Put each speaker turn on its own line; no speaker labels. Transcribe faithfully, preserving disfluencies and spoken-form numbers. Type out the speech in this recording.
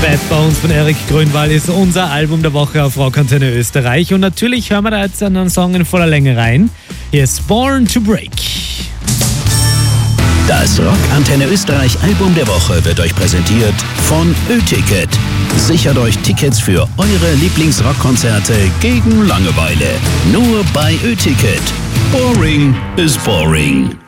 Bad Bones von Erik Grünwald ist unser Album der Woche auf Rockantenne Österreich. Und natürlich hören wir da jetzt einen Song in voller Länge rein. Hier ist Born to Break.
Das Rockantenne Österreich Album der Woche wird euch präsentiert von Ö-Ticket. Sichert euch Tickets für eure Lieblingsrockkonzerte gegen Langeweile. Nur bei Ö-Ticket. Boring is boring.